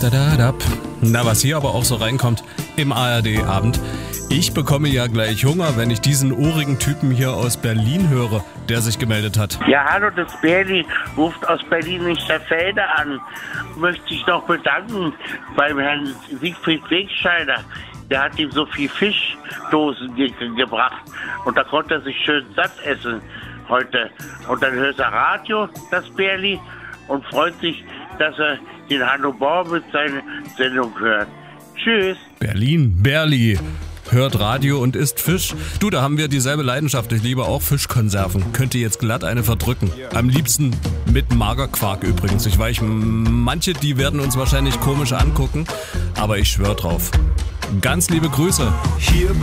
Na, was hier aber auch so reinkommt im ARD-Abend. Ich bekomme ja gleich Hunger, wenn ich diesen ohrigen Typen hier aus Berlin höre, der sich gemeldet hat. Ja, hallo, das Berli ruft aus Berlin-Lichterfelde an. Möchte ich noch bedanken beim Herrn Siegfried Wegscheider. Der hat ihm so viel Fischdosen gebracht und da konnte er sich schön satt essen heute. Und dann hört er Radio, das Berli, und freut sich, dass er den Hanno Bauer mit seiner Sendung hört. Tschüss. Berli hört Radio und isst Fisch. Du, da haben wir dieselbe Leidenschaft. Ich liebe auch Fischkonserven. Könnte jetzt glatt eine verdrücken. Am liebsten mit Magerquark übrigens. Ich weiß, manche, die werden uns wahrscheinlich komisch angucken, aber ich schwör drauf. Ganz liebe Grüße. Hier